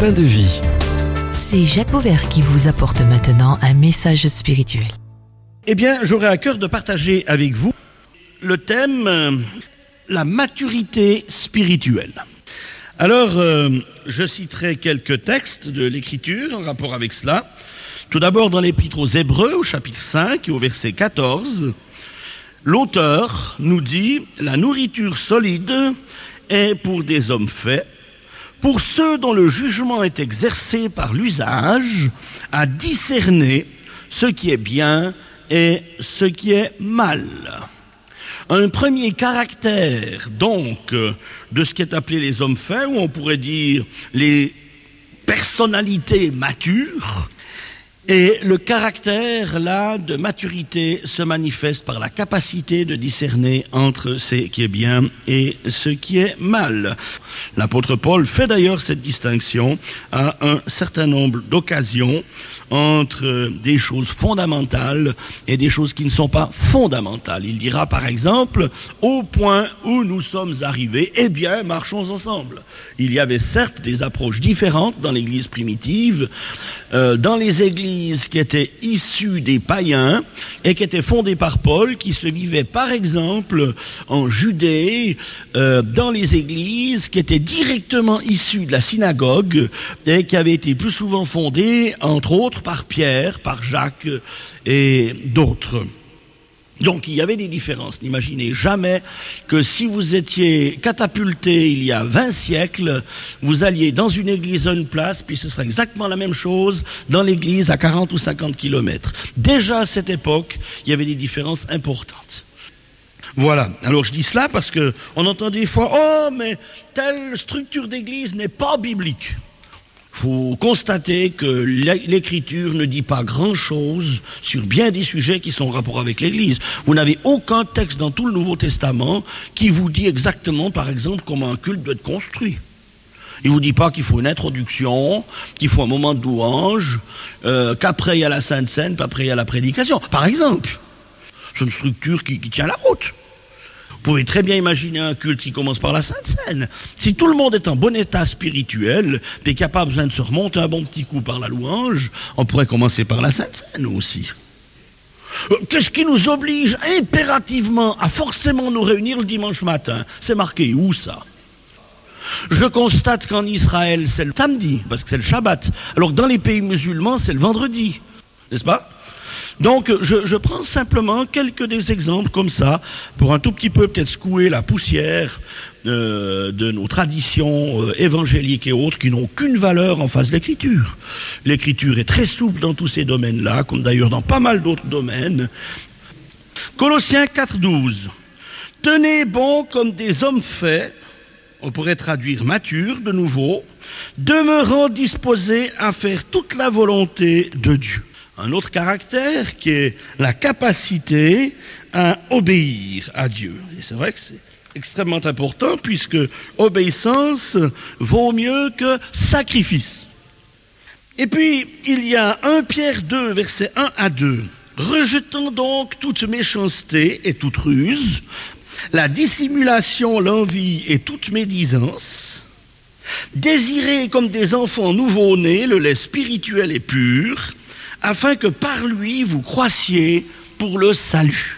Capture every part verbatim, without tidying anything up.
Pain de vie. C'est Jacques Beauvert qui vous apporte maintenant un message spirituel. Eh bien, j'aurais à cœur de partager avec vous le thème euh, la maturité spirituelle. Alors, euh, je citerai quelques textes de l'Écriture en rapport avec cela. Tout d'abord, dans l'Épître aux Hébreux, au chapitre cinq et au verset quatorze, l'auteur nous dit « La nourriture solide est pour des hommes faits, pour ceux dont le jugement est exercé par l'usage, à discerner ce qui est bien et ce qui est mal. » Un premier caractère, donc, de ce qui est appelé les hommes faits, ou on pourrait dire les personnalités matures, et le caractère, là, de maturité se manifeste par la capacité de discerner entre ce qui est bien et ce qui est mal. L'apôtre Paul fait d'ailleurs cette distinction à un certain nombre d'occasions entre des choses fondamentales et des choses qui ne sont pas fondamentales. Il dira par exemple, au point où nous sommes arrivés, eh bien, marchons ensemble. Il y avait certes des approches différentes dans l'église primitive, euh, dans les églises qui étaient issues des païens et qui étaient fondées par Paul, qui se vivaient par exemple en Judée, euh, dans les églises qui étaient directement issues de la synagogue et qui avaient été plus souvent fondées, entre autres, par Pierre, par Jacques et d'autres. Donc il y avait des différences. N'imaginez jamais que si vous étiez catapulté il y a vingt siècles, vous alliez dans une église à une place, puis ce serait exactement la même chose dans l'église à quarante ou cinquante kilomètres. Déjà à cette époque, il y avait des différences importantes. Voilà. Alors je dis cela parce que on entend des fois, oh mais telle structure d'église n'est pas biblique. Il faut constater que l'Écriture ne dit pas grand-chose sur bien des sujets qui sont en rapport avec l'Église. Vous n'avez aucun texte dans tout le Nouveau Testament qui vous dit exactement, par exemple, comment un culte doit être construit. Il ne vous dit pas qu'il faut une introduction, qu'il faut un moment de louange, euh, qu'après il y a la Sainte Seine, qu'après il y a la prédication. Par exemple, c'est une structure qui, qui tient la route. Vous pouvez très bien imaginer un culte qui commence par la Sainte Seine. Si tout le monde est en bon état spirituel, et qu'il n'y a pas besoin de se remonter un bon petit coup par la louange, on pourrait commencer par la Sainte Seine aussi. Qu'est-ce qui nous oblige impérativement à forcément nous réunir le dimanche matin? C'est marqué où ça? Je constate qu'en Israël, c'est le samedi, parce que c'est le Shabbat, alors que dans les pays musulmans, c'est le vendredi. N'est-ce pas? Donc, je, je prends simplement quelques des exemples comme ça, pour un tout petit peu peut-être secouer la poussière euh, de nos traditions euh, évangéliques et autres qui n'ont aucune valeur en face de l'Écriture. L'Écriture est très souple dans tous ces domaines-là, comme d'ailleurs dans pas mal d'autres domaines. Colossiens quatre douze. Tenez bon comme des hommes faits, on pourrait traduire matures de nouveau, demeurant disposés à faire toute la volonté de Dieu. Un autre caractère qui est la capacité à obéir à Dieu. Et c'est vrai que c'est extrêmement important puisque obéissance vaut mieux que sacrifice. Et puis, il y a premier Pierre deux, versets un à deux. Rejetant donc toute méchanceté et toute ruse, la dissimulation, l'envie et toute médisance, désirez comme des enfants nouveau-nés le lait spirituel et pur, afin que par lui vous croissiez pour le salut.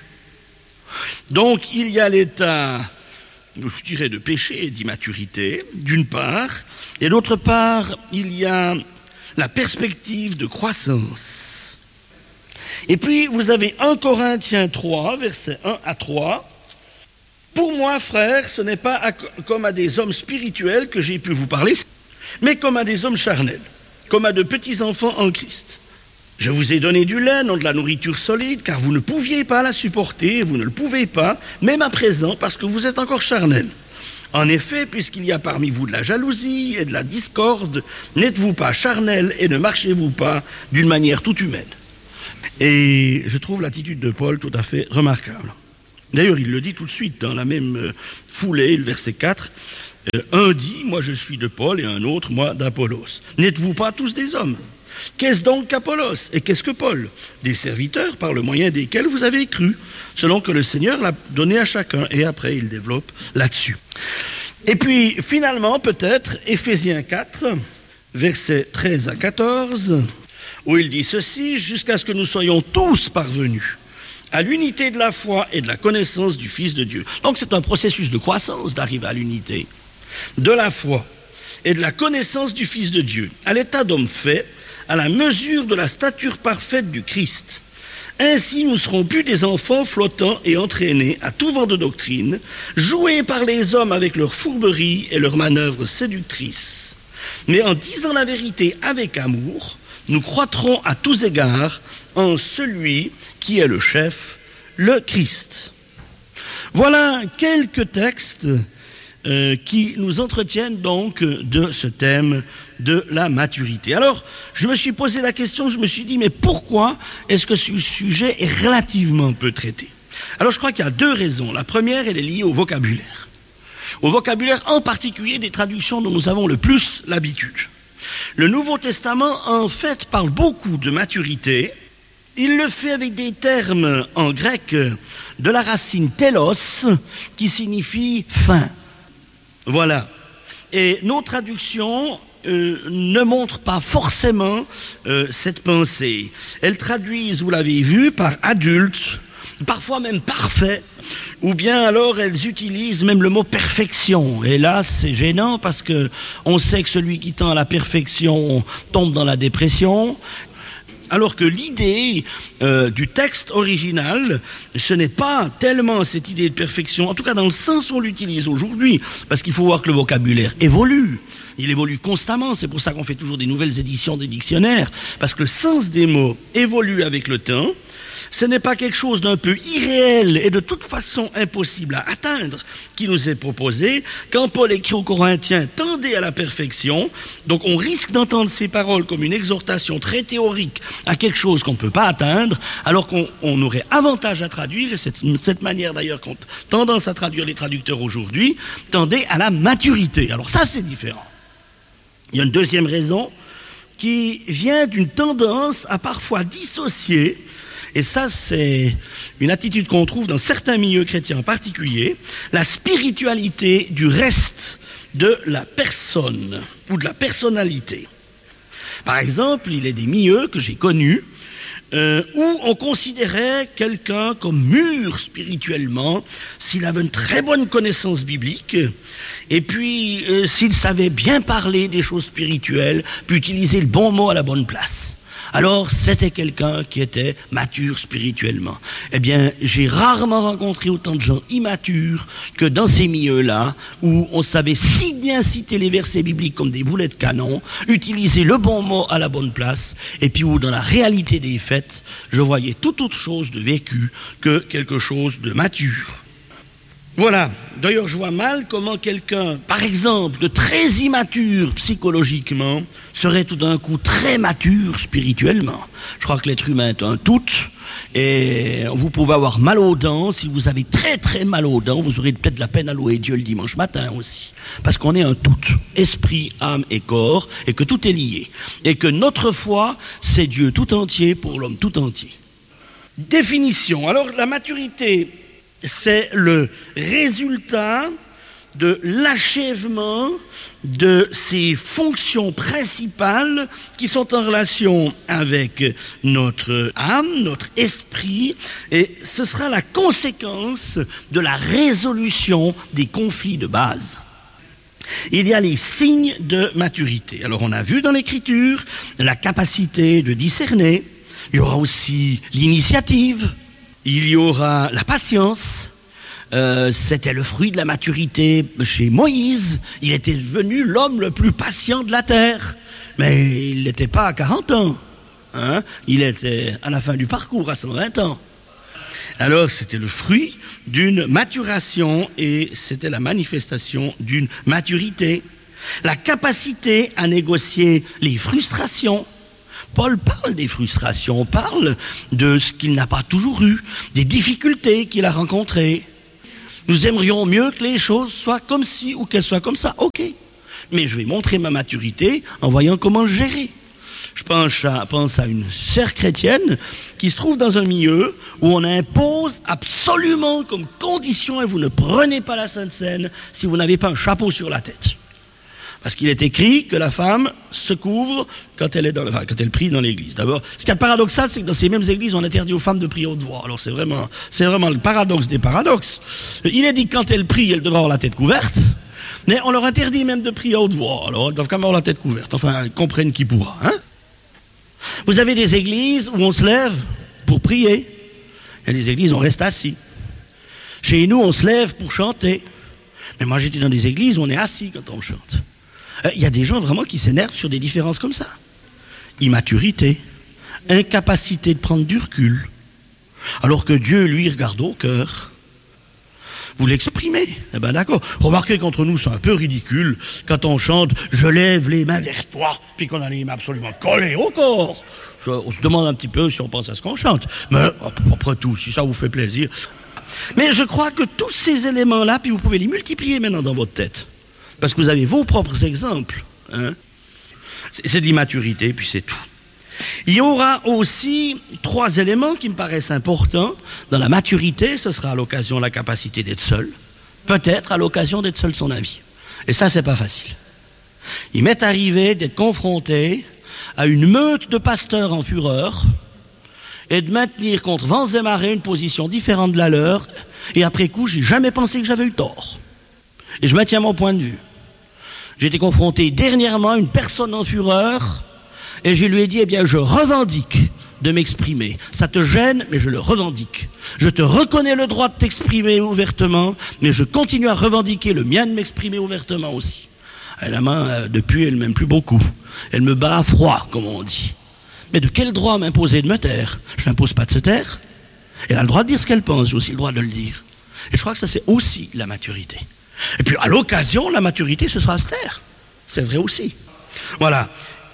Donc il y a l'état, je dirais, de péché et d'immaturité, d'une part, et d'autre part, il y a la perspective de croissance. Et puis vous avez premier Corinthiens trois, versets un à trois. Pour moi, frères, ce n'est pas à, comme à des hommes spirituels que j'ai pu vous parler, mais comme à des hommes charnels, comme à de petits enfants en Christ. Je vous ai donné du lait, non de la nourriture solide, car vous ne pouviez pas la supporter, vous ne le pouvez pas, même à présent, parce que vous êtes encore charnel. En effet, puisqu'il y a parmi vous de la jalousie et de la discorde, n'êtes-vous pas charnel et ne marchez-vous pas d'une manière toute humaine? Et je trouve l'attitude de Paul tout à fait remarquable. D'ailleurs, il le dit tout de suite dans la même foulée, le verset quatre. Euh, un dit, moi je suis de Paul, et un autre, moi d'Apollos. N'êtes-vous pas tous des hommes? Qu'est-ce donc qu'Apollos et qu'est-ce que Paul? Des serviteurs par le moyen desquels vous avez cru, selon que le Seigneur l'a donné à chacun. Et après, il développe là-dessus. Et puis, finalement, peut-être, Éphésiens quatre, versets treize à quatorze, où il dit ceci: « Jusqu'à ce que nous soyons tous parvenus à l'unité de la foi et de la connaissance du Fils de Dieu. » Donc c'est un processus de croissance d'arriver à l'unité de la foi et de la connaissance du Fils de Dieu, à l'état d'homme fait, à la mesure de la stature parfaite du Christ. Ainsi nous serons plus des enfants flottants et entraînés à tout vent de doctrine, joués par les hommes avec leurs fourberies et leurs manœuvres séductrices. Mais en disant la vérité avec amour, nous croîtrons à tous égards en celui qui est le chef, le Christ. Voilà quelques textes euh, qui nous entretiennent donc de ce thème de la maturité. Alors, je me suis posé la question, je me suis dit, mais pourquoi est-ce que ce sujet est relativement peu traité? Alors, je crois qu'il y a deux raisons. La première, elle est liée au vocabulaire. Au vocabulaire en particulier des traductions dont nous avons le plus l'habitude. Le Nouveau Testament, en fait, parle beaucoup de maturité. Il le fait avec des termes en grec de la racine telos, qui signifie fin. Voilà. Et nos traductions euh, ne montrent pas forcément euh, cette pensée. Elles traduisent, vous l'avez vu, par adulte, parfois même parfait, ou bien alors elles utilisent même le mot perfection. Et là, c'est gênant parce que on sait que celui qui tend à la perfection tombe dans la dépression. Alors que l'idée euh, du texte original, ce n'est pas tellement cette idée de perfection, en tout cas dans le sens où on l'utilise aujourd'hui, parce qu'il faut voir que le vocabulaire évolue. Il évolue constamment, c'est pour ça qu'on fait toujours des nouvelles éditions des dictionnaires, parce que le sens des mots évolue avec le temps. Ce n'est pas quelque chose d'un peu irréel et de toute façon impossible à atteindre qui nous est proposé. Quand Paul écrit aux Corinthiens « Tendez à la perfection », donc on risque d'entendre ces paroles comme une exhortation très théorique à quelque chose qu'on ne peut pas atteindre, alors qu'on on aurait avantage à traduire, et c'est cette manière d'ailleurs qu'on tendance à traduire les traducteurs aujourd'hui, « Tendez à la maturité ». Alors ça, c'est différent. Il y a une deuxième raison qui vient d'une tendance à parfois dissocier. Et ça, c'est une attitude qu'on trouve dans certains milieux chrétiens en particulier, la spiritualité du reste de la personne ou de la personnalité. Par exemple, il y a des milieux que j'ai connus euh, où on considérait quelqu'un comme mûr spirituellement s'il avait une très bonne connaissance biblique et puis euh, s'il savait bien parler des choses spirituelles, puis utiliser le bon mot à la bonne place. Alors, c'était quelqu'un qui était mature spirituellement. Eh bien, j'ai rarement rencontré autant de gens immatures que dans ces milieux-là, où on savait si bien citer les versets bibliques comme des boulets de canon, utiliser le bon mot à la bonne place, et puis où, dans la réalité des faits, je voyais tout autre chose de vécu que quelque chose de mature. Voilà. D'ailleurs, je vois mal comment quelqu'un, par exemple, de très immature psychologiquement, serait tout d'un coup très mature spirituellement. Je crois que l'être humain est un tout, et vous pouvez avoir mal aux dents. Si vous avez très très mal aux dents, vous aurez peut-être de la peine à louer Dieu le dimanche matin aussi. Parce qu'on est un tout, esprit, âme et corps, et que tout est lié. Et que notre foi, c'est Dieu tout entier pour l'homme tout entier. Définition. Alors, la maturité, c'est le résultat de l'achèvement de ces fonctions principales qui sont en relation avec notre âme, notre esprit, et ce sera la conséquence de la résolution des conflits de base. Il y a les signes de maturité. Alors on a vu dans l'Écriture la capacité de discerner, il y aura aussi l'initiative, il y aura la patience. Euh, c'était le fruit de la maturité chez Moïse. Il était devenu l'homme le plus patient de la terre. Mais il n'était pas à quarante ans. Hein? Il était à la fin du parcours, à cent vingt ans. Alors c'était le fruit d'une maturation et c'était la manifestation d'une maturité. La capacité à négocier les frustrations. Paul parle des frustrations, parle de ce qu'il n'a pas toujours eu, des difficultés qu'il a rencontrées. Nous aimerions mieux que les choses soient comme ci ou qu'elles soient comme ça, ok. Mais je vais montrer ma maturité en voyant comment gérer. Je pense à, pense à une sœur chrétienne qui se trouve dans un milieu où on impose absolument comme condition, et vous ne prenez pas la Sainte Seine si vous n'avez pas un chapeau sur la tête. Parce qu'il est écrit que la femme se couvre quand elle est dans, enfin, quand elle prie dans l'église. D'abord, ce qui est paradoxal, c'est que dans ces mêmes églises, on interdit aux femmes de prier haute voix. Alors c'est vraiment, c'est vraiment le paradoxe des paradoxes. Il est dit que quand elles prient, elles devraient avoir la tête couverte, mais on leur interdit même de prier à haute voix. Alors elles doivent quand même avoir la tête couverte. Enfin, elles comprennent qui pourra. Hein. Vous avez des églises où on se lève pour prier. Il y a des églises où on reste assis. Chez nous, on se lève pour chanter. Mais moi, j'étais dans des églises où on est assis quand on chante. Il euh, y a des gens vraiment qui s'énervent sur des différences comme ça. Immaturité, incapacité de prendre du recul. Alors que Dieu, lui, regarde au cœur. Vous l'exprimez. Eh ben d'accord. Remarquez qu'entre nous, c'est un peu ridicule quand on chante « Je lève les mains vers toi », puis qu'on a les mains absolument collées au corps. On se demande un petit peu si on pense à ce qu'on chante. Mais après tout, si ça vous fait plaisir. Mais je crois que tous ces éléments-là, puis vous pouvez les multiplier maintenant dans votre tête. Parce que vous avez vos propres exemples. Hein? C'est de l'immaturité, puis c'est tout. Il y aura aussi trois éléments qui me paraissent importants. Dans la maturité, ce sera à l'occasion de la capacité d'être seul. Peut-être à l'occasion d'être seul de son avis. Et ça, c'est pas facile. Il m'est arrivé d'être confronté à une meute de pasteurs en fureur et de maintenir contre vents et marées une position différente de la leur. Et après coup, j'ai jamais pensé que j'avais eu tort. Et je maintiens mon point de vue. J'ai été confronté dernièrement à une personne en fureur et je lui ai dit, eh bien, je revendique de m'exprimer. Ça te gêne, mais je le revendique. Je te reconnais le droit de t'exprimer ouvertement, mais je continue à revendiquer le mien de m'exprimer ouvertement aussi. Et la main, euh, depuis, elle m'aime plus beaucoup. Elle me bat à froid, comme on dit. Mais de quel droit m'imposer de me taire? Je n'impose pas de se taire. Elle a le droit de dire ce qu'elle pense, j'ai aussi le droit de le dire. Et je crois que ça, c'est aussi la maturité. Et puis, à l'occasion, la maturité, ce sera se taire. C'est vrai aussi. Voilà.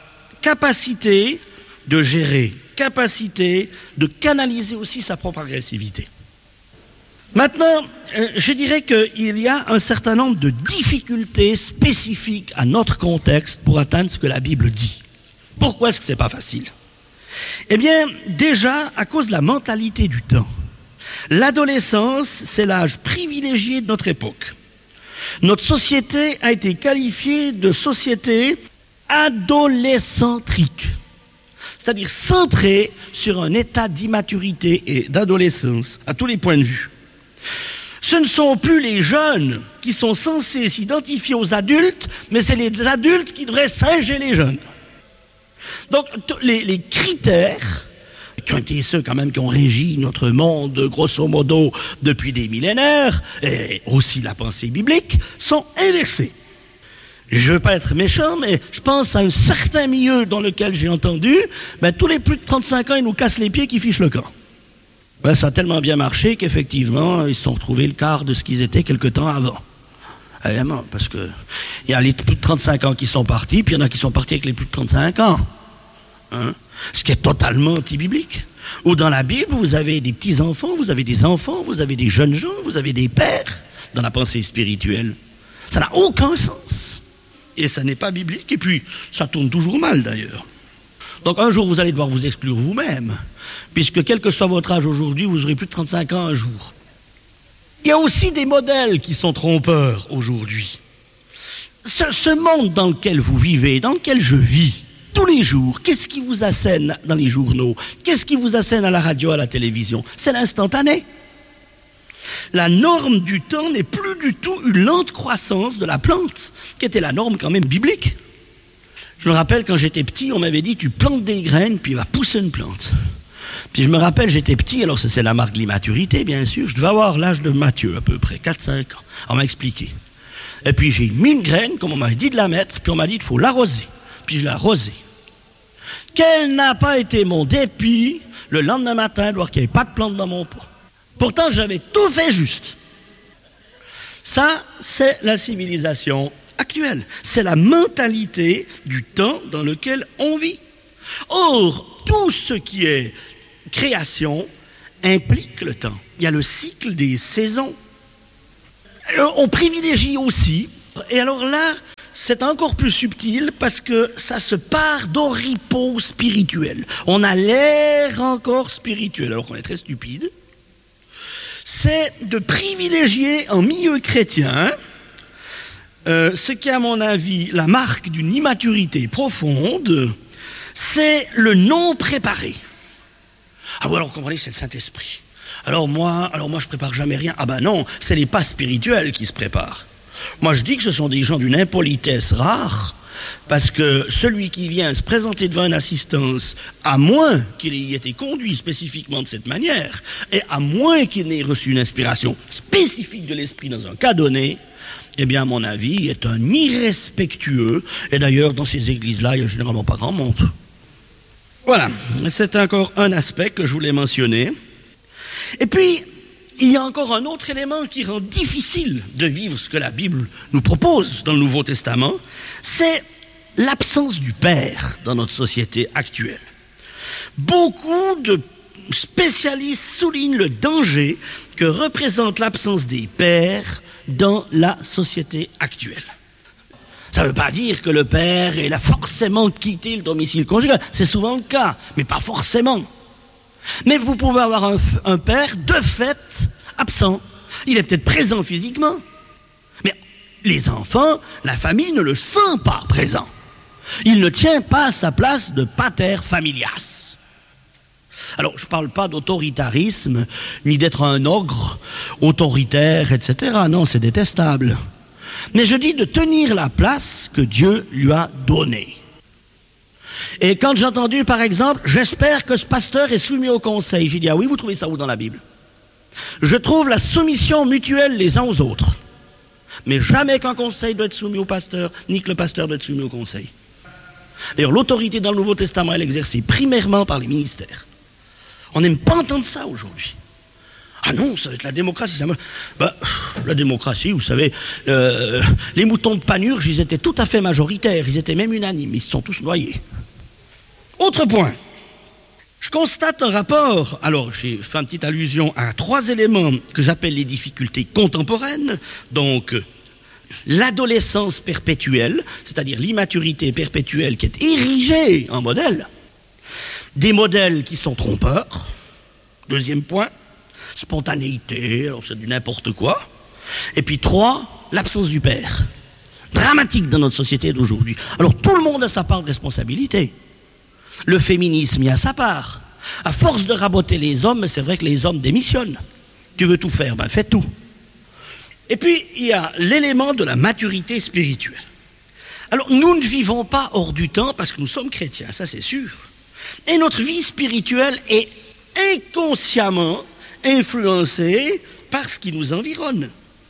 Capacité de gérer, capacité de canaliser aussi sa propre agressivité. Maintenant, euh, je dirais qu'il y a un certain nombre de difficultés spécifiques à notre contexte pour atteindre ce que la Bible dit. Pourquoi est-ce que c'est pas facile? Eh bien, déjà, à cause de la mentalité du temps. L'adolescence, c'est l'âge privilégié de notre époque. Notre société a été qualifiée de société adolescentrique, c'est-à-dire centrée sur un état d'immaturité et d'adolescence à tous les points de vue. Ce ne sont plus les jeunes qui sont censés s'identifier aux adultes, mais c'est les adultes qui devraient singer les jeunes. Donc les, les critères, qui ont été ceux quand même qui ont régi notre monde, grosso modo, depuis des millénaires, et aussi la pensée biblique, sont inversés. Je ne veux pas être méchant, mais je pense à un certain milieu dans lequel j'ai entendu, ben, tous les plus de trente-cinq ans, ils nous cassent les pieds, qu'ils fichent le camp. Ben, ça a tellement bien marché qu'effectivement, ils se sont retrouvés le quart de ce qu'ils étaient quelque temps avant. Évidemment, parce que il y a les plus de trente-cinq ans qui sont partis, puis il y en a qui sont partis avec les plus de trente-cinq ans. Hein? Ce qui est totalement anti-biblique. Ou dans la Bible, vous avez des petits-enfants, vous avez des enfants, vous avez des jeunes gens, vous avez des pères dans la pensée spirituelle. Ça n'a aucun sens. Et ça n'est pas biblique, et puis ça tourne toujours mal d'ailleurs. Donc un jour, vous allez devoir vous exclure vous-même, puisque quel que soit votre âge aujourd'hui, vous aurez plus de trente-cinq ans un jour. Il y a aussi des modèles qui sont trompeurs aujourd'hui. Ce, ce monde dans lequel vous vivez, dans lequel je vis, tous les jours, qu'est-ce qui vous assène dans les journaux? Qu'est-ce qui vous assène à la radio, à la télévision? C'est l'instantané. La norme du temps n'est plus du tout une lente croissance de la plante, qui était la norme quand même biblique. Je me rappelle quand j'étais petit, on m'avait dit tu plantes des graines, puis il va pousser une plante. Puis je me rappelle, j'étais petit, alors ça c'est la marque de l'immaturité, bien sûr, je devais avoir l'âge de Matthieu à peu près, quatre cinq ans. On m'a expliqué. Et puis j'ai mis une graine, comme on m'avait dit de la mettre, puis on m'a dit qu'il faut l'arroser. Puis je l'ai arrosée. Quel n'a pas été mon dépit le lendemain matin de voir qu'il n'y avait pas de plante dans mon pot. Pourtant, j'avais tout fait juste. Ça, c'est la civilisation actuelle. C'est la mentalité du temps dans lequel on vit. Or, tout ce qui est création implique le temps. Il y a le cycle des saisons. Alors, on privilégie aussi, et alors là, c'est encore plus subtil parce que ça se part d'oripeaux spirituels. On a l'air encore spirituel, alors qu'on est très stupide. C'est de privilégier en milieu chrétien Euh, ce qui est à mon avis la marque d'une immaturité profonde, c'est le non préparé. Ah bon, alors comprenez, c'est le Saint-Esprit. Alors moi, alors moi je prépare jamais rien. Ah ben non, c'est les pas spirituels qui se préparent. Moi je dis que ce sont des gens d'une impolitesse rare, parce que celui qui vient se présenter devant une assistance, à moins qu'il ait été conduit spécifiquement de cette manière, et à moins qu'il n'ait reçu une inspiration spécifique de l'Esprit dans un cas donné, eh bien, à mon avis, est un irrespectueux. Et d'ailleurs, dans ces églises-là, il n'y a généralement pas grand monde. Voilà, c'est encore un aspect que je voulais mentionner. Et puis, il y a encore un autre élément qui rend difficile de vivre ce que la Bible nous propose dans le Nouveau Testament, c'est l'absence du Père dans notre société actuelle. Beaucoup de spécialistes soulignent le danger que représente l'absence des pères dans la société actuelle. Ça ne veut pas dire que le père il a forcément quitté le domicile conjugal. C'est souvent le cas, mais pas forcément. Mais vous pouvez avoir un, un père de fait absent. Il est peut-être présent physiquement, mais les enfants, la famille ne le sent pas présent. Il ne tient pas sa place de pater familias. Alors, je ne parle pas d'autoritarisme, ni d'être un ogre autoritaire, et cetera. Non, c'est détestable. Mais je dis de tenir la place que Dieu lui a donnée. Et quand j'ai entendu, par exemple, j'espère que ce pasteur est soumis au conseil, j'ai dit, ah oui, vous trouvez ça où dans la Bible? Je trouve la soumission mutuelle les uns aux autres. Mais jamais qu'un conseil doit être soumis au pasteur, ni que le pasteur doit être soumis au conseil. D'ailleurs, l'autorité dans le Nouveau Testament, elle est exercée primairement par les ministères. On n'aime pas entendre ça aujourd'hui. Ah non, ça va être la démocratie. Ça me... ben, la démocratie, vous savez, euh, les moutons de Panurge, ils étaient tout à fait majoritaires, ils étaient même unanimes, ils se sont tous noyés. Autre point, je constate un rapport, alors j'ai fait une petite allusion à trois éléments que j'appelle les difficultés contemporaines, donc l'adolescence perpétuelle, c'est-à-dire l'immaturité perpétuelle qui est érigée en modèle, des modèles qui sont trompeurs, deuxième point, spontanéité, alors c'est du n'importe quoi, et puis trois, l'absence du père, dramatique dans notre société d'aujourd'hui. Alors tout le monde a sa part de responsabilité. Le féminisme y a sa part. À force de raboter les hommes, c'est vrai que les hommes démissionnent. Tu veux tout faire, ben fais tout. Et puis, il y a l'élément de la maturité spirituelle. Alors, nous ne vivons pas hors du temps parce que nous sommes chrétiens, ça c'est sûr. Et notre vie spirituelle est inconsciemment influencée par ce qui nous environne.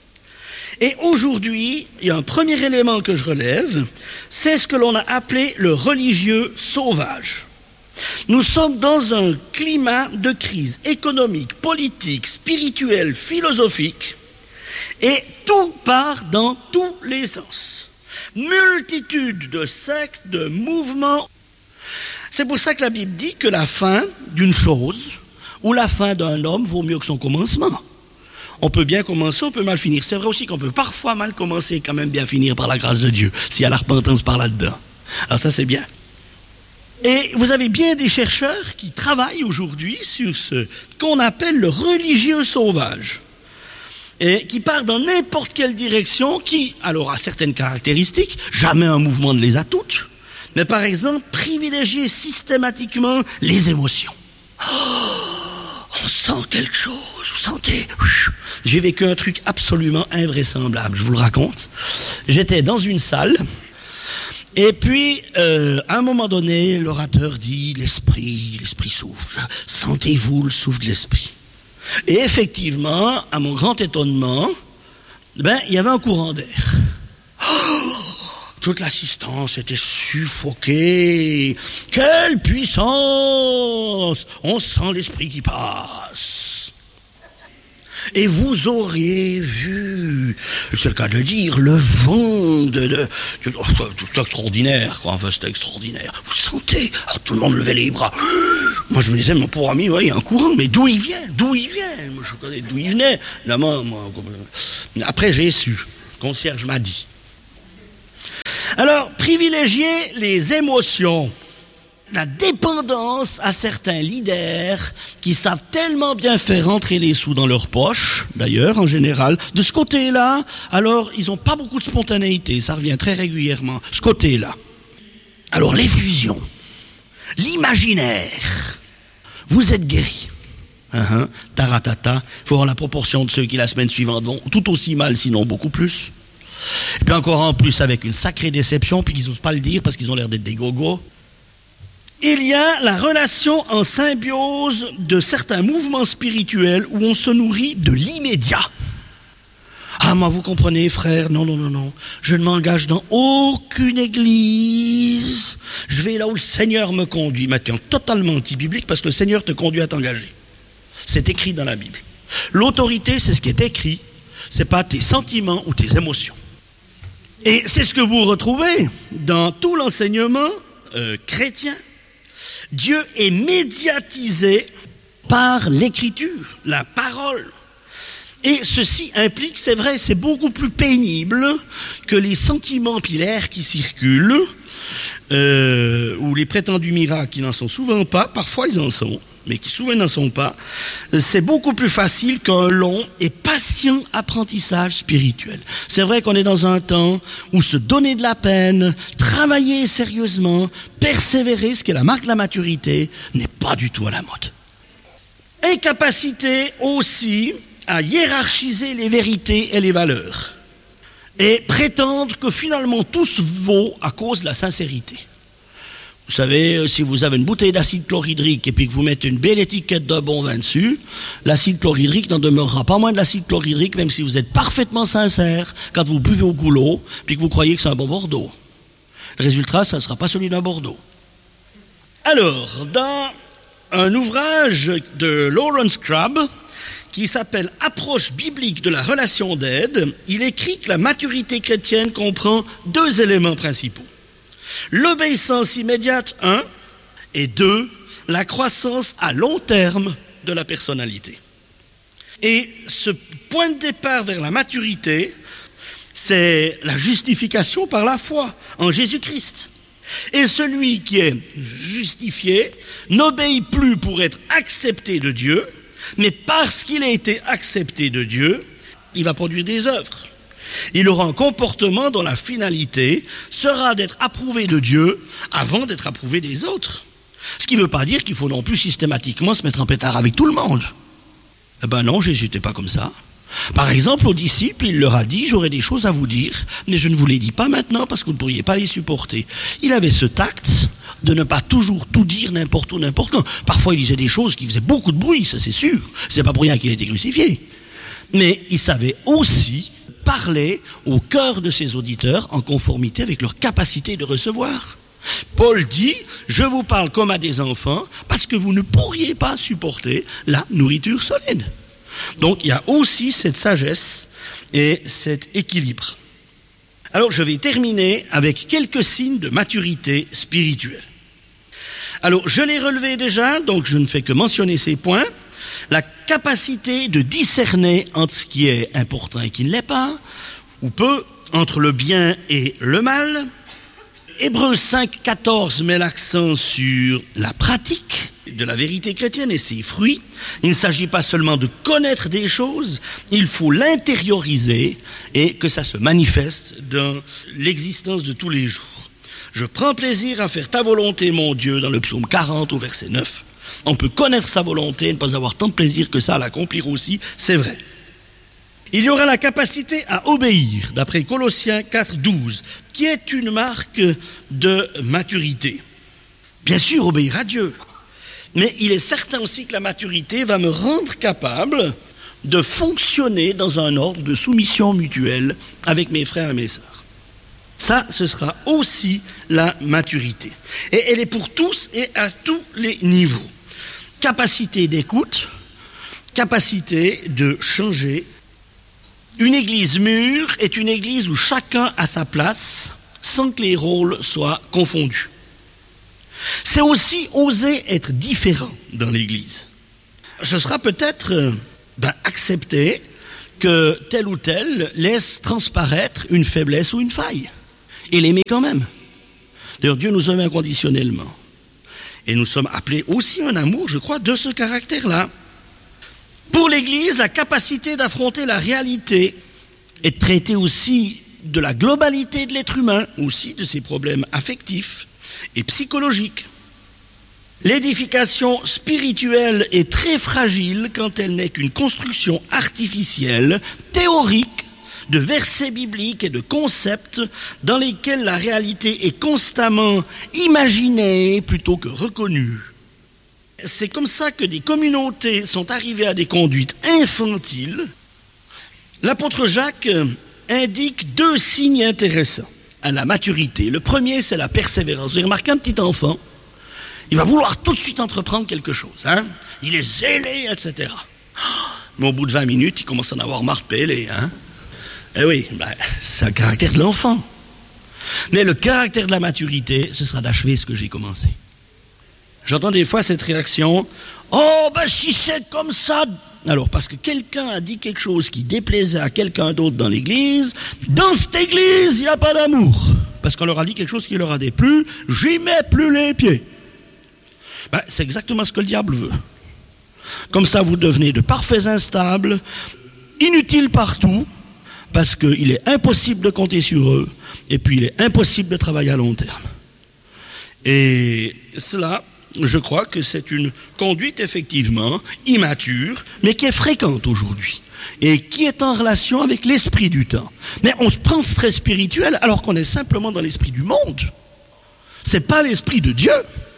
Et aujourd'hui, il y a un premier élément que je relève, c'est ce que l'on a appelé le religieux sauvage. Nous sommes dans un climat de crise économique, politique, spirituelle, philosophique, et tout part dans tous les sens. Multitude de sectes, de mouvements. C'est pour ça que la Bible dit que la fin d'une chose, ou la fin d'un homme, vaut mieux que son commencement. On peut bien commencer, on peut mal finir. C'est vrai aussi qu'on peut parfois mal commencer et quand même bien finir par la grâce de Dieu, s'il y a la repentance par là-dedans. Alors ça, c'est bien. Et vous avez bien des chercheurs qui travaillent aujourd'hui sur ce qu'on appelle le religieux sauvage, et qui part dans n'importe quelle direction, qui, alors, a certaines caractéristiques, jamais un mouvement ne les a toutes, mais par exemple, privilégier systématiquement les émotions. Oh, on sent quelque chose, vous sentez? J'ai vécu un truc absolument invraisemblable, je vous le raconte. J'étais dans une salle, et puis, euh, à un moment donné, l'orateur dit, l'esprit, l'esprit souffle. Sentez-vous le souffle de l'esprit? Et effectivement, à mon grand étonnement, ben, il y avait un courant d'air. Oh, toute l'assistance était suffoquée. Quelle puissance! On sent l'esprit qui passe. Et vous auriez vu, c'est le cas de le dire, le vent de... de, de oh, c'est extraordinaire, quoi. Enfin, c'était extraordinaire. Vous sentez? Alors, tout le monde levait les bras. Moi, je me disais, mon pauvre ami, ouais, il y a un courant, mais d'où il vient? D'où il vient? Moi, je connais d'où il venait. Là, moi, moi, après, j'ai su. Le concierge m'a dit. Alors, privilégier les émotions. la dépendance à certains leaders qui savent tellement bien faire rentrer les sous dans leur poche, d'ailleurs, en général. De ce côté-là, alors, ils n'ont pas beaucoup de spontanéité, ça revient très régulièrement, ce côté-là. Alors, l'effusion, l'imaginaire, vous êtes guéris. Uh-huh. Taratata, il faut voir la proportion de ceux qui la semaine suivante vont tout aussi mal, sinon beaucoup plus. Et puis encore en plus avec une sacrée déception, puis qu'ils n'osent pas le dire parce qu'ils ont l'air d'être des gogos. Il y a la relation en symbiose de certains mouvements spirituels où on se nourrit de l'immédiat. Ah, moi, vous comprenez, frère, non, non, non, non, je ne m'engage dans aucune église. Je vais là où le Seigneur me conduit. Maintenant, totalement anti-biblique parce que le Seigneur te conduit à t'engager. C'est écrit dans la Bible. L'autorité, c'est ce qui est écrit, c'est pas tes sentiments ou tes émotions. Et c'est ce que vous retrouvez dans tout l'enseignement euh, chrétien. Dieu est médiatisé par l'écriture, la parole. Et ceci implique, c'est vrai, c'est beaucoup plus pénible que les sentiments pilaires qui circulent, euh, ou les prétendus miracles qui n'en sont souvent pas, parfois ils en sont, mais qui souvent n'en sont pas. C'est beaucoup plus facile qu'un long et patient apprentissage spirituel. C'est vrai qu'on est dans un temps où se donner de la peine, travailler sérieusement, persévérer, ce qui est la marque de la maturité, n'est pas du tout à la mode. Incapacité aussi à hiérarchiser les vérités et les valeurs et prétendre que finalement tout se vaut à cause de la sincérité. Vous savez, si vous avez une bouteille d'acide chlorhydrique et puis que vous mettez une belle étiquette de bon vin dessus, l'acide chlorhydrique n'en demeurera pas moins de l'acide chlorhydrique, même si vous êtes parfaitement sincère quand vous buvez au goulot puis que vous croyez que c'est un bon Bordeaux. Le résultat, ça ne sera pas celui d'un Bordeaux. Alors, dans un ouvrage de Lawrence Crabb, qui s'appelle « Approche biblique de la relation d'aide », il écrit que la maturité chrétienne comprend deux éléments principaux. L'obéissance immédiate, un, et deux, la croissance à long terme de la personnalité. Et ce point de départ vers la maturité, c'est la justification par la foi en Jésus-Christ. Et celui qui est justifié n'obéit plus pour être accepté de Dieu, mais parce qu'il a été accepté de Dieu, il va produire des œuvres. Il aura un comportement dont la finalité sera d'être approuvé de Dieu avant d'être approuvé des autres. Ce qui ne veut pas dire qu'il faut non plus systématiquement se mettre en pétard avec tout le monde. Eh ben non, Jésus n'était pas comme ça. Par exemple, aux disciples, il leur a dit « J'aurai des choses à vous dire, mais je ne vous les dis pas maintenant parce que vous ne pourriez pas les supporter. » Il avait ce tact de ne pas toujours tout dire n'importe où, n'importe quand. Parfois, il disait des choses qui faisaient beaucoup de bruit, ça c'est sûr. C'est pas pour rien qu'il a été crucifié. Mais il savait aussi parler au cœur de ses auditeurs en conformité avec leur capacité de recevoir. Paul dit « Je vous parle comme à des enfants parce que vous ne pourriez pas supporter la nourriture solide. » Donc il y a aussi cette sagesse et cet équilibre. Alors je vais terminer avec quelques signes de maturité spirituelle. Alors je l'ai relevé déjà, donc je ne fais que mentionner ces points. La capacité de discerner entre ce qui est important et qui ne l'est pas, ou peu, entre le bien et le mal. Hébreux cinq, quatorze met l'accent sur la pratique de la vérité chrétienne et ses fruits. Il ne s'agit pas seulement de connaître des choses, il faut l'intérioriser et que ça se manifeste dans l'existence de tous les jours. Je prends plaisir à faire ta volonté, mon Dieu, dans le psaume quarante au verset neuf. On peut connaître sa volonté et ne pas avoir tant de plaisir que ça à l'accomplir aussi, c'est vrai. Il y aura la capacité à obéir, d'après Colossiens quatre, douze, qui est une marque de maturité. Bien sûr, obéir à Dieu. Mais il est certain aussi que la maturité va me rendre capable de fonctionner dans un ordre de soumission mutuelle avec mes frères et mes sœurs. Ça, ce sera aussi la maturité. Et elle est pour tous et à tous les niveaux. Capacité d'écoute, capacité de changer. Une église mûre est une église où chacun a sa place sans que les rôles soient confondus. C'est aussi oser être différent dans l'église. Ce sera peut-être ben, accepter que tel ou tel laisse transparaître une faiblesse ou une faille et l'aimer quand même. D'ailleurs, Dieu nous aime inconditionnellement. Et nous sommes appelés aussi à un amour, je crois, de ce caractère-là. Pour l'Église, la capacité d'affronter la réalité et de traiter aussi de la globalité de l'être humain, aussi de ses problèmes affectifs et psychologiques. L'édification spirituelle est très fragile quand elle n'est qu'une construction artificielle, théorique, de versets bibliques et de concepts dans lesquels la réalité est constamment imaginée plutôt que reconnue. C'est comme ça que des communautés sont arrivées à des conduites infantiles. L'apôtre Jacques indique deux signes intéressants à la maturité. Le premier, c'est la persévérance. Vous avez remarqué un petit enfant, il va vouloir tout de suite entreprendre quelque chose. Hein? Il est zélé, et cetera. Mais au bout de vingt minutes, il commence à en avoir marre de péler. Hein? Eh oui, ben, c'est un caractère de l'enfant. Mais le caractère de la maturité, ce sera d'achever ce que j'ai commencé. J'entends des fois cette réaction, « Oh, ben si c'est comme ça !» Alors, parce que quelqu'un a dit quelque chose qui déplaisait à quelqu'un d'autre dans l'église, dans cette église, il n'y a pas d'amour. Parce qu'on leur a dit quelque chose qui leur a déplu, j'y mets plus les pieds. Ben, c'est exactement ce que le diable veut. Comme ça, vous devenez de parfaits instables, inutiles partout, parce qu'il est impossible de compter sur eux, et puis il est impossible de travailler à long terme. Et cela, je crois que c'est une conduite effectivement immature, mais qui est fréquente aujourd'hui, et qui est en relation avec l'esprit du temps. Mais on se prend très spirituel alors qu'on est simplement dans l'esprit du monde. C'est pas l'esprit de Dieu.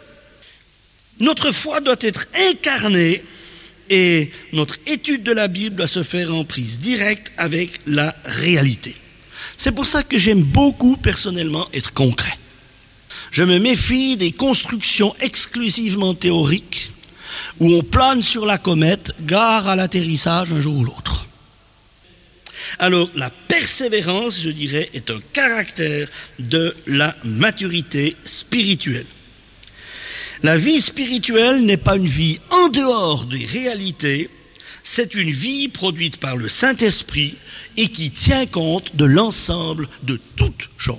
Notre foi doit être incarnée et notre étude de la Bible doit se faire en prise directe avec la réalité. C'est pour ça que j'aime beaucoup personnellement être concret. Je me méfie des constructions exclusivement théoriques où on plane sur la comète, gare à l'atterrissage un jour ou l'autre. Alors, la persévérance, je dirais, est un caractère de la maturité spirituelle. La vie spirituelle n'est pas une vie en dehors des réalités, c'est une vie produite par le Saint-Esprit et qui tient compte de l'ensemble de toutes choses.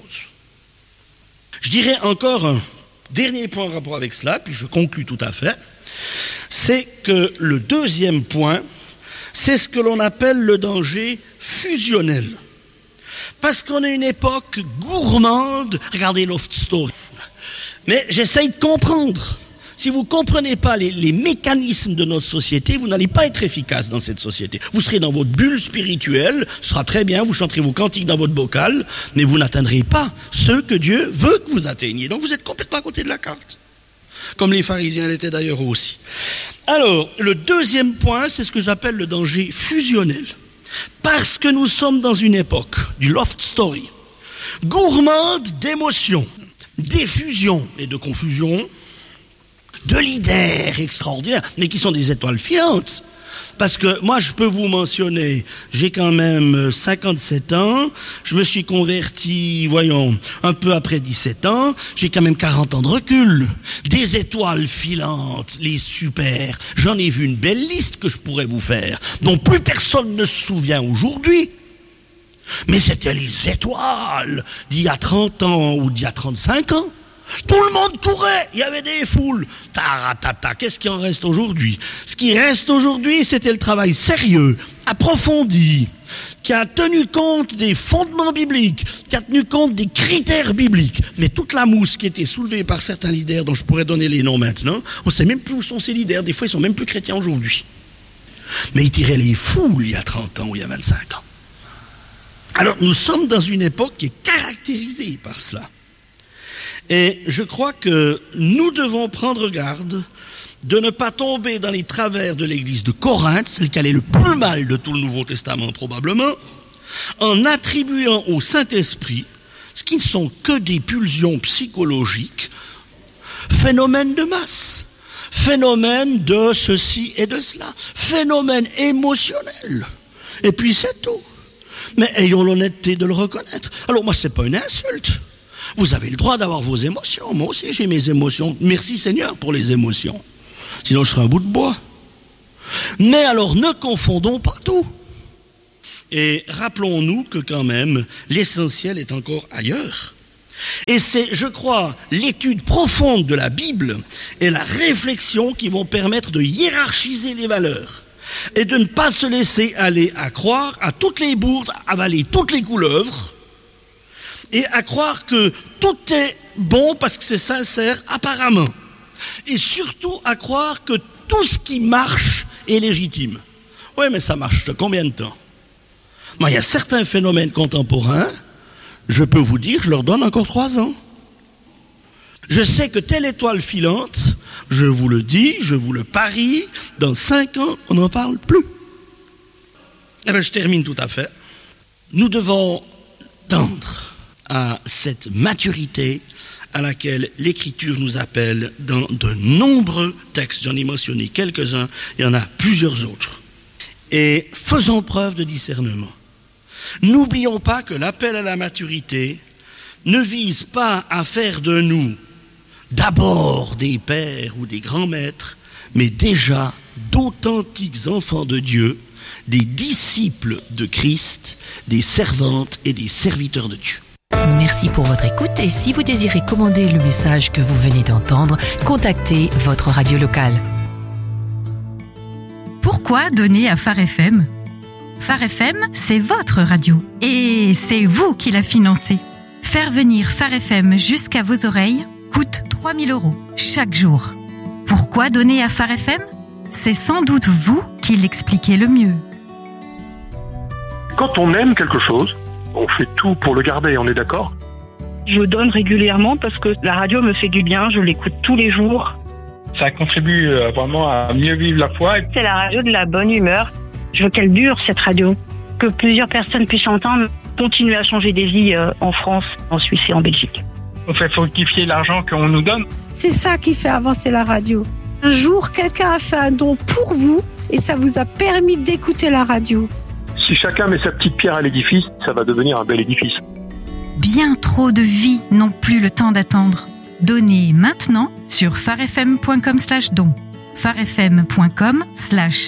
Je dirais encore un dernier point en rapport avec cela, puis je conclus tout à fait, c'est que le deuxième point, c'est ce que l'on appelle le danger fusionnel. Parce qu'on est une époque gourmande, regardez Loft Story. Mais j'essaye de comprendre. Si vous ne comprenez pas les, les mécanismes de notre société, vous n'allez pas être efficace dans cette société. Vous serez dans votre bulle spirituelle, ce sera très bien, vous chanterez vos cantiques dans votre bocal, mais vous n'atteindrez pas ce que Dieu veut que vous atteigniez. Donc vous êtes complètement à côté de la carte. Comme les pharisiens l'étaient d'ailleurs aussi. Alors, le deuxième point, c'est ce que j'appelle le danger fusionnel. Parce que nous sommes dans une époque du Loft Story, gourmande d'émotions, d'effusions et de confusions, de leaders extraordinaires, mais qui sont des étoiles filantes. Parce que moi, je peux vous mentionner, j'ai quand même cinquante-sept ans, je me suis converti, voyons, un peu après dix-sept ans, j'ai quand même quarante ans de recul. Des étoiles filantes, les super, j'en ai vu une belle liste que je pourrais vous faire, dont plus personne ne se souvient aujourd'hui. Mais c'était les étoiles d'il y a trente ans ou d'il y a trente-cinq ans. Tout le monde courait, il y avait des foules. Taratata, qu'est-ce qui en reste aujourd'hui? Ce qui reste aujourd'hui, c'était le travail sérieux, approfondi, qui a tenu compte des fondements bibliques, qui a tenu compte des critères bibliques. Mais toute la mousse qui était soulevée par certains leaders, dont je pourrais donner les noms maintenant, on ne sait même plus où sont ces leaders. Des fois, ils sont même plus chrétiens aujourd'hui. Mais ils tiraient les foules il y a trente ans ou il y a vingt-cinq ans. Alors, nous sommes dans une époque qui est caractérisée par cela. Et je crois que nous devons prendre garde de ne pas tomber dans les travers de l'église de Corinthe, celle qui allait le plus mal de tout le Nouveau Testament probablement, en attribuant au Saint-Esprit ce qui ne sont que des pulsions psychologiques, phénomènes de masse, phénomènes de ceci et de cela, phénomènes émotionnels. Et puis c'est tout. Mais ayons l'honnêteté de le reconnaître. Alors moi, c'est pas une insulte. Vous avez le droit d'avoir vos émotions. Moi aussi, j'ai mes émotions. Merci Seigneur pour les émotions. Sinon, je serais un bout de bois. Mais alors, ne confondons pas tout. Et rappelons-nous que quand même, l'essentiel est encore ailleurs. Et c'est, je crois, l'étude profonde de la Bible et la réflexion qui vont permettre de hiérarchiser les valeurs et de ne pas se laisser aller à croire à toutes les bourdes, avaler toutes les couleuvres et à croire que tout est bon parce que c'est sincère apparemment. Et surtout à croire que tout ce qui marche est légitime. Oui, mais ça marche de combien de temps? Moi, il y a certains phénomènes contemporains, je peux vous dire, je leur donne encore trois ans. Je sais que telle étoile filante, je vous le dis, je vous le parie, dans cinq ans, on n'en parle plus. Eh bien, je termine tout à fait. Nous devons tendre à cette maturité à laquelle l'Écriture nous appelle dans de nombreux textes. J'en ai mentionné quelques-uns, il y en a plusieurs autres. Et faisons preuve de discernement. N'oublions pas que l'appel à la maturité ne vise pas à faire de nous d'abord des pères ou des grands maîtres, mais déjà d'authentiques enfants de Dieu, des disciples de Christ, des servantes et des serviteurs de Dieu. Merci pour votre écoute et si vous désirez commander le message que vous venez d'entendre, contactez votre radio locale. Pourquoi donner à Phare F M ? Phare F M, c'est votre radio et c'est vous qui la financez. Faire venir Phare F M jusqu'à vos oreilles coûte trois mille euros chaque jour. Pourquoi donner à Phare F M ? C'est sans doute vous qui l'expliquez le mieux. Quand on aime quelque chose, on fait tout pour le garder, on est d'accord ? Je donne régulièrement parce que la radio me fait du bien, je l'écoute tous les jours. Ça contribue vraiment à mieux vivre la foi. C'est la radio de la bonne humeur. Je veux qu'elle dure, cette radio. Que plusieurs personnes puissent entendre, continuer à changer des vies en France, en Suisse et en Belgique. On fait fructifier l'argent qu'on nous donne. C'est ça qui fait avancer la radio. Un jour, quelqu'un a fait un don pour vous et ça vous a permis d'écouter la radio. Si chacun met sa petite pierre à l'édifice, ça va devenir un bel édifice. Bien trop de vies n'ont plus le temps d'attendre. Donnez maintenant sur pharefm point com slash don. pharefm point com slash